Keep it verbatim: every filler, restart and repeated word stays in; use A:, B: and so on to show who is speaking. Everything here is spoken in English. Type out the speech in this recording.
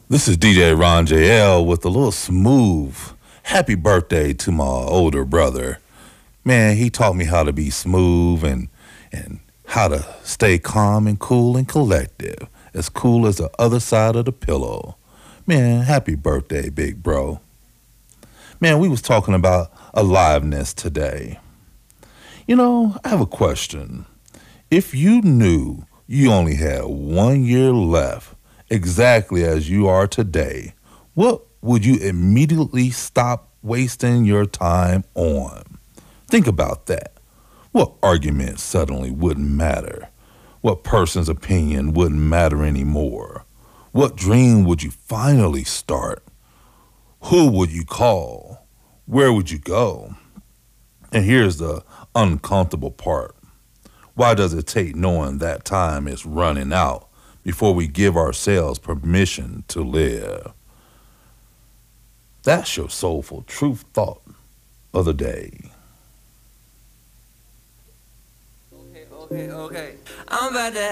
A: This is D J Ron J L with a little smooth happy birthday to my older brother. Man, he taught me how to be smooth and and how to stay calm and cool and collective, as cool as the other side of the pillow. Man, happy birthday, big bro. Man, we was talking about aliveness today. You know, I have a question. If you knew you only had one year left, exactly as you are today, what would you immediately stop wasting your time on? Think about that. What argument suddenly wouldn't matter? What person's opinion wouldn't matter anymore? What dream would you finally start? Who would you call? Where would you go? And here's the uncomfortable part. Why does it take knowing that time is running out before we give ourselves permission to live? That's your soulful truth thought of the day.
B: Okay, okay, okay. I'm about to